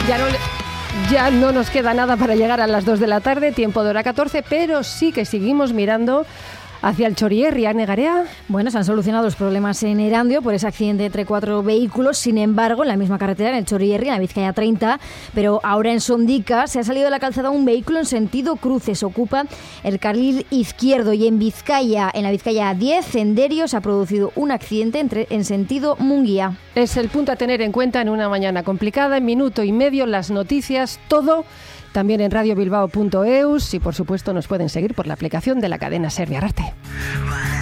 Ya no nos queda nada para llegar a las 2 de la tarde, tiempo de hora 14, pero sí que seguimos mirando hacia el Txorierri, Ane Garea. Bueno, se han solucionado los problemas en Erandio por ese accidente entre 4 vehículos. Sin embargo, en la misma carretera, en el Txorierri, en la Vizcaya 30, pero ahora en Sondica, se ha salido de la calzada un vehículo en sentido cruce. Se ocupa el carril izquierdo y en la Vizcaya 10, en Derio, se ha producido un accidente en sentido Munguía. Es el punto a tener en cuenta en una mañana complicada. En minuto y medio, las noticias, todo. También en radiobilbao.eus y por supuesto nos pueden seguir por la aplicación de la cadena Ser Biarrate.